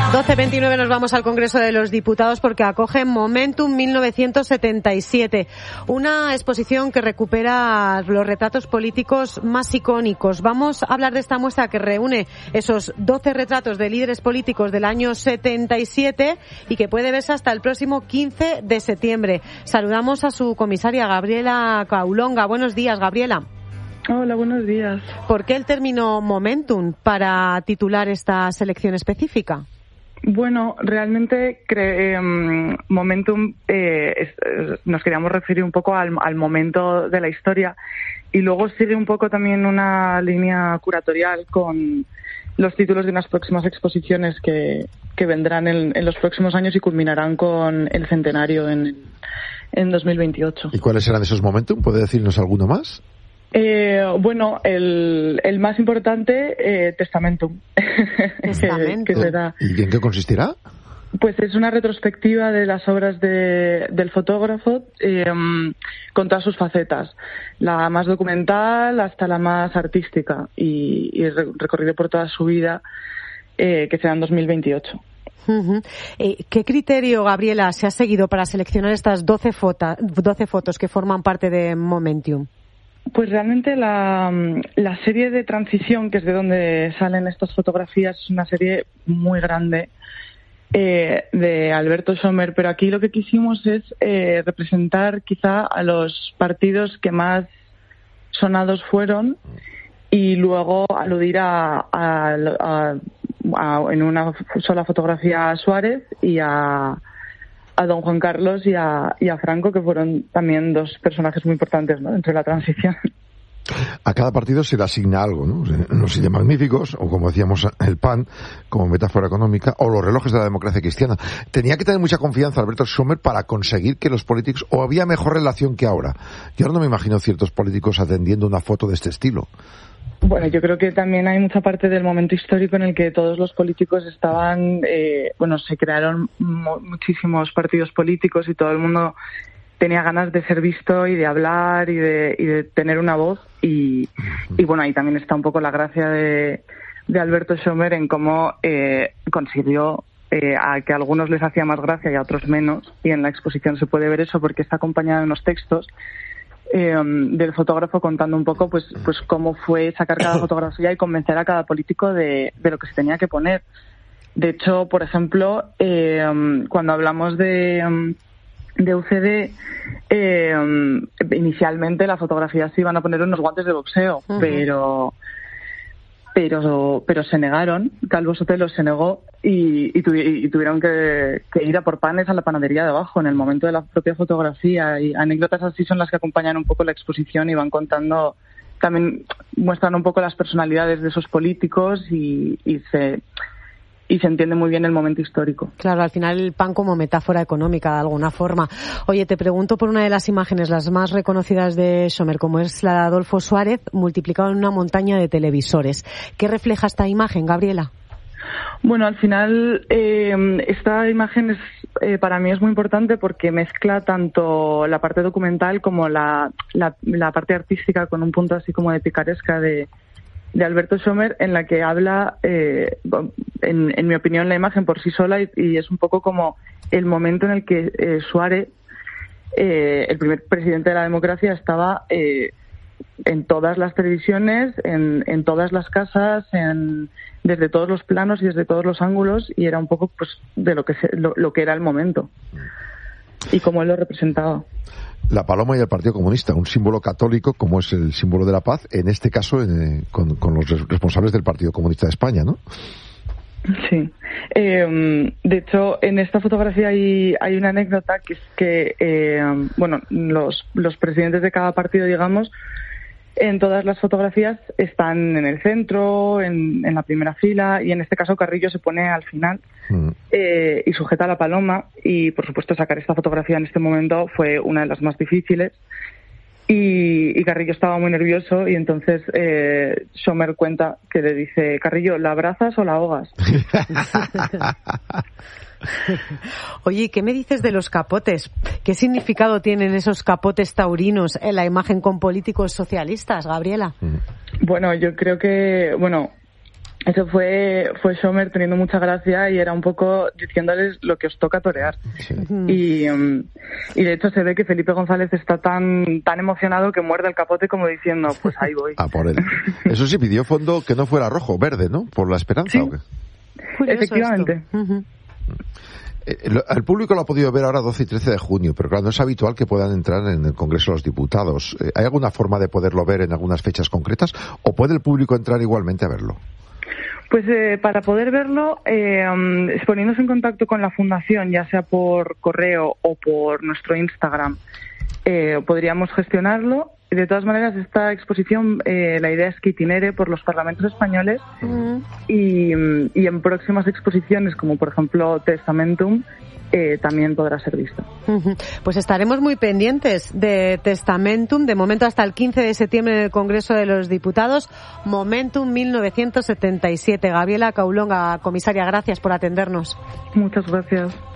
12:29 nos vamos al Congreso de los Diputados porque acoge Momentum 1977, una exposición que recupera los retratos políticos más icónicos. Vamos a hablar de esta muestra que reúne esos 12 retratos de líderes políticos del año 77 y que puede verse hasta el próximo 15 de septiembre. Saludamos a su comisaria, Gabriela Caulonga. Buenos días, Gabriela. Hola, buenos días. ¿Por qué el término Momentum para titular esta selección específica? Bueno, realmente Momentum nos queríamos referir un poco al momento de la historia y luego sigue un poco también una línea curatorial con los títulos de unas próximas exposiciones que vendrán en los próximos años y culminarán con el centenario en 2028. ¿Y cuáles serán esos Momentum? ¿Puede decirnos alguno más? Bueno, el más importante, Testamentum. que será... ¿Y en qué consistirá? Pues es una retrospectiva de las obras del fotógrafo con todas sus facetas, la más documental hasta la más artística y recorrido por toda su vida, que será en 2028. Uh-huh. ¿Qué criterio, Gabriela, se ha seguido para seleccionar estas 12 fotos que forman parte de Momentum? Pues realmente la serie de transición, que es de donde salen estas fotografías, es una serie muy grande de Alberto Sommer, pero aquí lo que quisimos es representar quizá a los partidos que más sonados fueron y luego aludir en una sola fotografía a Suárez y a don Juan Carlos y a Franco, que fueron también dos personajes muy importantes, ¿no?, dentro de la transición. A cada partido se le asigna algo, ¿no? Los Siete Magníficos, o como decíamos, el PAN, como metáfora económica, o los relojes de la democracia cristiana. Tenía que tener mucha confianza Alberto Sommer para conseguir que los políticos, o había mejor relación que ahora. Yo ahora no me imagino ciertos políticos atendiendo una foto de este estilo. Bueno, yo creo que también hay mucha parte del momento histórico en el que todos los políticos estaban, se crearon muchísimos partidos políticos y todo el mundo tenía ganas de ser visto y de hablar y de tener una voz y bueno, ahí también está un poco la gracia de Alberto Sommer en cómo consiguió a que a algunos les hacía más gracia y a otros menos, y en la exposición se puede ver eso porque está acompañado de unos textos del fotógrafo contando un poco pues cómo fue sacar cada fotografía y convencer a cada político de lo que se tenía que poner. De hecho, por ejemplo, cuando hablamos de UCD, inicialmente las fotografías se iban a poner unos guantes de boxeo, uh-huh. pero se negaron. Calvo Sotelo se negó y tuvieron que ir a por panes a la panadería de abajo en el momento de la propia fotografía, y anécdotas así son las que acompañan un poco la exposición y van contando, también muestran un poco las personalidades de esos políticos y se entiende muy bien el momento histórico. Claro, al final el PAN como metáfora económica de alguna forma. Oye, te pregunto por una de las imágenes, las más reconocidas de Sommer, como es la de Adolfo Suárez, multiplicado en una montaña de televisores. ¿Qué refleja esta imagen, Gabriela? Bueno, al final esta imagen para mí es muy importante porque mezcla tanto la parte documental como la parte artística, con un punto así como de picaresca de Alberto Sommer, en la que habla, en mi opinión, la imagen por sí sola y es un poco como el momento en el que Suárez, el primer presidente de la democracia, estaba en todas las televisiones, en todas las casas, desde todos los planos y desde todos los ángulos, y era un poco pues de lo que era el momento y cómo él lo representaba. La paloma y el Partido Comunista, un símbolo católico como es el símbolo de la paz, en este caso con los responsables del Partido Comunista de España, ¿no? Sí. De hecho, en esta fotografía hay una anécdota que es que, los presidentes de cada partido, digamos, en todas las fotografías están en el centro, en la primera fila, y en este caso Carrillo se pone al final y sujeta la paloma, y por supuesto sacar esta fotografía en este momento fue una de las más difíciles, y Carrillo estaba muy nervioso, y entonces Sommer cuenta que le dice: Carrillo, ¿la abrazas o la ahogas? Oye, ¿qué me dices de los capotes? ¿Qué significado tienen esos capotes taurinos en la imagen con políticos socialistas, Gabriela? Bueno, yo creo que, Eso fue Schomer teniendo mucha gracia y era un poco diciéndoles lo que os toca torear. Sí. Y de hecho se ve que Felipe González está tan emocionado que muerde el capote como diciendo, pues ahí voy. A por él. Eso sí, pidió fondo que no fuera rojo, verde, ¿no? Por la esperanza. Sí. ¿O qué? Efectivamente. El público lo ha podido ver ahora 12 y 13 de junio, pero claro, no es habitual que puedan entrar en el Congreso de los Diputados. ¿Hay alguna forma de poderlo ver en algunas fechas concretas o puede el público entrar igualmente a verlo? Pues para poder verlo, poniéndose en contacto con la Fundación, ya sea por correo o por nuestro Instagram, podríamos gestionarlo. De todas maneras, esta exposición, la idea es que itinere por los parlamentos españoles y en próximas exposiciones, como por ejemplo Testamentum, también podrá ser vista. Pues estaremos muy pendientes de Testamentum, de momento hasta el 15 de septiembre en el Congreso de los Diputados, Momentum 1977. Gabriela Caulonga, comisaria, gracias por atendernos. Muchas gracias.